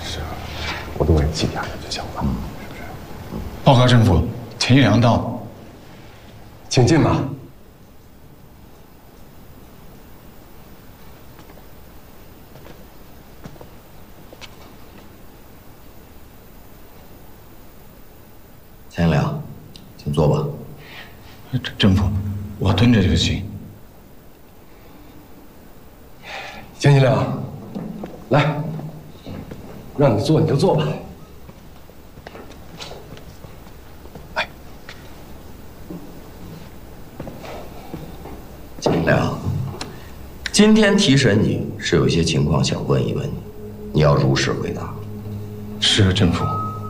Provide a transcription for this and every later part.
是啊，我都给记下来就行了，是不是？ 报告政府，钱玉良到， 请进吧。 钱良，请坐吧。 政府，我蹲着就行。 钱新良，来，让你坐你就坐吧。来， 钱良，今天提审你是有一些情况想问一问你，你要如实回答。 是政府。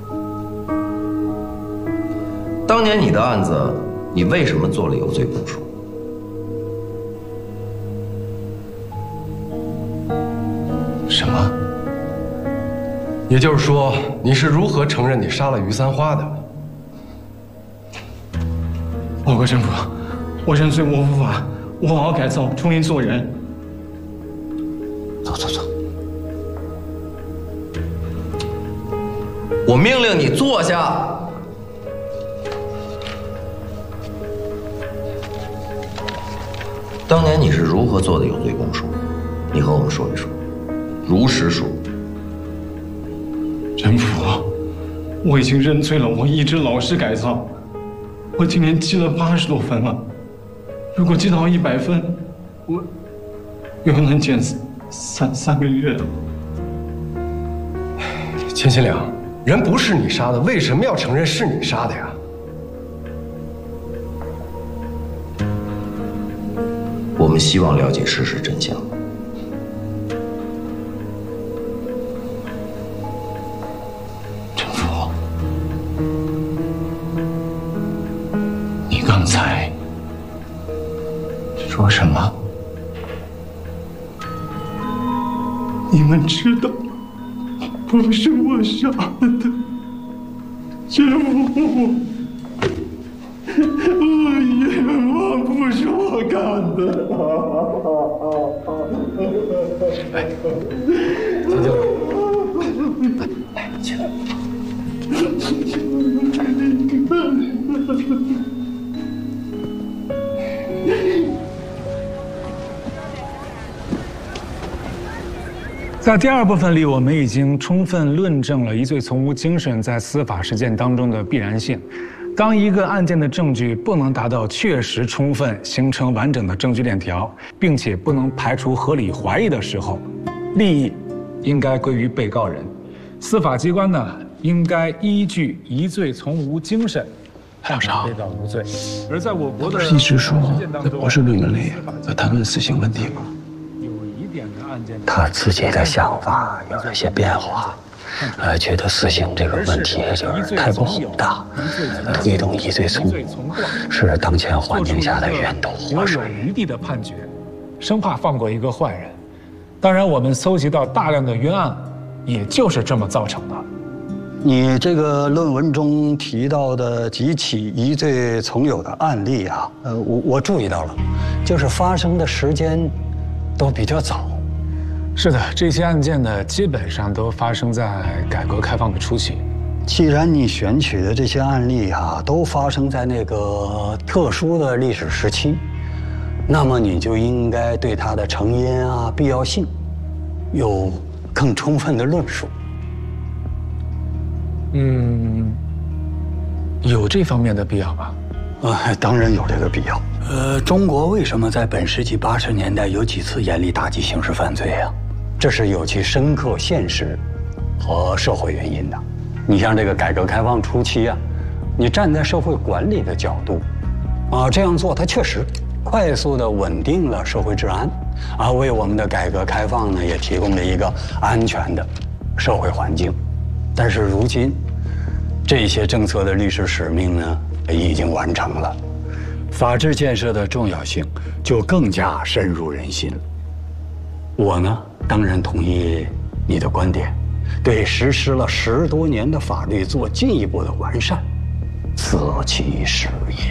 当年你的案子，你为什么做了有罪供述？ 什么？ 也就是说，你是如何承认你杀了于三花的？ 报告政府，我认罪，我伏法，我好好改造，重新做人。 走走走。我命令你坐下。当年你是如何做的有罪供述？你和我们说一说，如实说。 政府，我已经认罪了，我一直老实改造。我今年积了80多分了，如果积到100分，我又能减3个月。 钱新良，人不是你杀的，为什么要承认是你杀的呀？ 我们希望了解事实真相。 政府，你刚才说什么？你们知道不是我杀的，政府。我冤枉，不是我干的。 来，请进来。 来，请。 在第二部分里，我们已经充分论证了疑罪从无精神在司法实践当中的必然性。当一个案件的证据不能达到确实充分、形成完整的证据链条，并且不能排除合理怀疑的时候，利益应该归于被告人。司法机关呢，应该依据疑罪从无精神判处被告无罪。而在我国的不是一直说在博士论文里要谈论死刑问题吗？ 有疑点的案件， 他自己的想法有了些变化。觉得死刑这个问题就是太过宏大，推动疑罪从无是当前环境下的源头活水。 留有余地的判决，生怕放过一个坏人。当然，我们搜集到大量的冤案，也就是这么造成的。 你这个论文中提到的几起疑罪从有的案例啊，我注意到了，就是发生的时间都比较早。 是的，这些案件呢，基本上都发生在改革开放的初期。 既然你选取的这些案例啊，都发生在那个特殊的历史时期，那么你就应该对它的成因啊、必要性有更充分的论述。 有这方面的必要吗？ 当然有这个必要。中国为什么在本世纪80年代有几次严厉打击刑事犯罪啊？这是有其深刻现实和社会原因的。你像这个改革开放初期啊，你站在社会管理的角度，这样做它确实快速地稳定了社会治安，为我们的改革开放呢也提供了一个安全的社会环境。但是如今，这些政策的历史使命呢已经完成了，法治建设的重要性就更加深入人心了。我呢，当然同意你的观点，对实施了10多年的法律做进一步的完善，择其时也。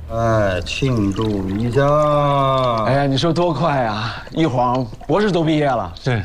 哎，庆祝一下！ 哎呀，你说多快啊！一晃博士都毕业了。 是。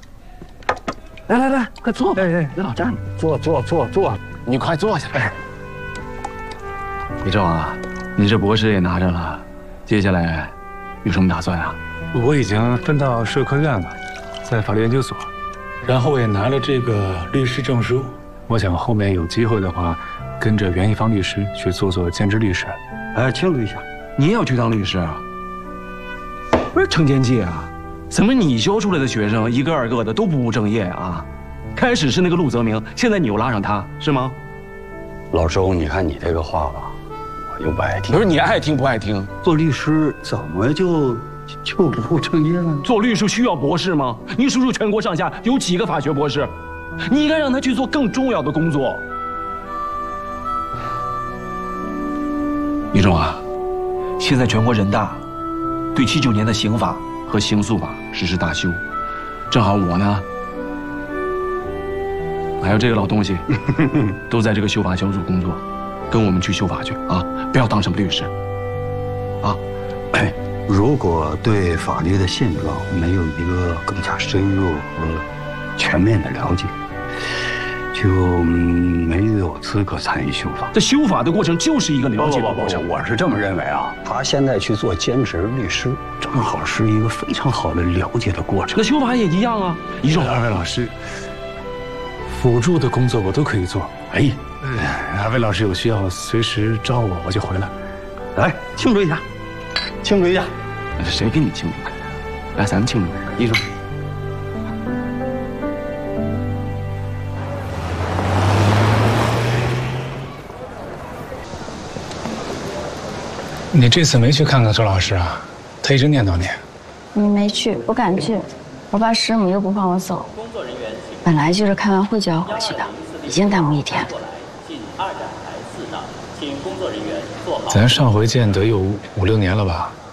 来，快坐吧。哎，别老站着。坐，你快坐下来。李正啊，你这博士也拿着了，接下来有什么打算啊？ 我已经分到社科院了，在法律研究所，然后我也拿了这个律师证书。我想后面有机会的话，跟着袁一方律师去做兼职律师。 哎，庆祝一下！ 你也要去当律师啊？不是程天记啊，怎么你教出来的学生一个二个的都不务正业啊？开始是那个陆泽明，现在你又拉上他，是吗？ 老周，你看你这个话吧，我又不爱听。 不是你爱听不爱听？ 做律师怎么就不务正业了？ 做律师需要博士吗？你数数全国上下有几个法学博士？你应该让他去做更重要的工作。李总啊，现在全国人大对79年的刑法和刑诉法实施大修，正好我呢，还有这个老东西，都在这个修法小组工作，跟我们去修法去啊！不要当什么律师，啊！ 哎，如果对法律的现状没有一个更加深入和全面的了解，就没有资格参与修法。 这修法的过程就是一个了解的过程。 我是这么认为啊。他现在去做兼职律师，正好是一个非常好的了解的过程。 那修法也一样啊。一种二位老师，辅助的工作我都可以做。哎，二位老师有需要随时找我，我就回来。 来庆祝一下，庆祝一下。 谁给你庆祝？来，咱们庆祝一下。一种。 你这次没去看看周老师啊？他一直念叨你。 你没去，不敢去。我爸师母又不放我走。本来就是开完会就要回去的，已经耽误1天了。 咱上回见得有5、6年了吧？